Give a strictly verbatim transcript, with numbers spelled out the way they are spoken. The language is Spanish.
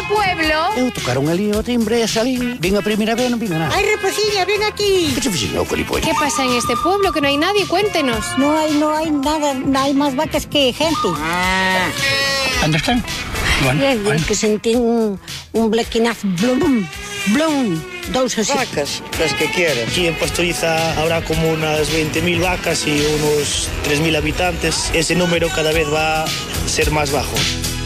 pueblo. Eu tocaron ali o timbre e salí. Vin a primeira vez e non vin nada. Ai, Reposiña, ven aquí. Que che fixen, Colipolla? ¿Qué pasa en este pueblo? Que no hay nadie, cuéntenos. No hai, no hai nada, no hai máis vacas que gente. Onde están? Bueno, É, bueno. que sentín un, un blequinazo, blum, blum, dous así. Vacas, las que quieran. Aquí en Pastoriza habrá como unas veinte mil vacas y unos tres mil habitantes. Ese número cada vez va a ser más bajo.